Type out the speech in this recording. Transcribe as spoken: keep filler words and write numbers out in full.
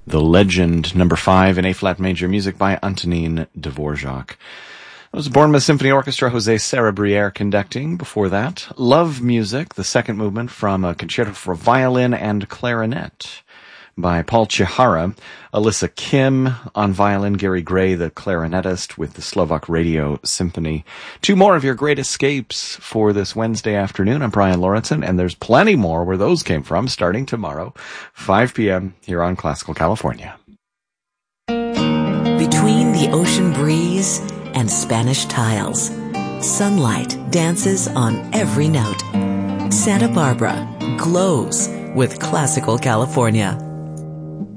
The Legend, number five in A-flat major, music by Antonin Dvorak. It was Bournemouth Symphony Orchestra, Jose Sarrabriere conducting. Before that, Love Music, the second movement from a concerto for violin and clarinet by Paul Chihara. Alyssa Kim on violin, Gary Gray, the clarinetist with the Slovak Radio Symphony. Two more of your great escapes for this Wednesday afternoon. I'm Brian Lauritsen, and there's plenty more where those came from starting tomorrow, five p.m. here on Classical California. Between the ocean breeze and Spanish tiles, sunlight dances on every note. Santa Barbara glows with Classical California.